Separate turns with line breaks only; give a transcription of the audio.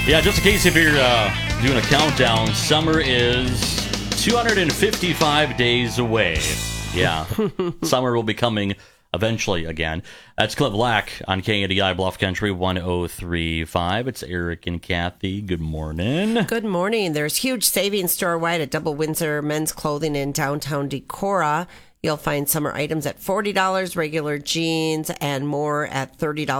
Yeah, just in case if you're doing a countdown, summer is 255 days away. Yeah, summer will be coming eventually again. That's Clint Black on KNDI Bluff Country 103.5. It's Eric and Kathy. Good morning.
Good morning. There's huge savings store-wide at Double Windsor Men's Clothing in downtown Decorah. You'll find summer items at $40, regular jeans and more at $30